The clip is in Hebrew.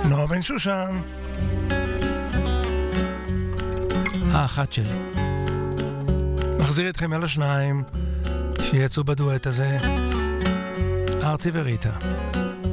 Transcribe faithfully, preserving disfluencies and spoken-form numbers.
נועה בן שושן, האחת שלי. מחזיר אתכם אל השניים שיצאו בדואט הזה, ארצי וריטה.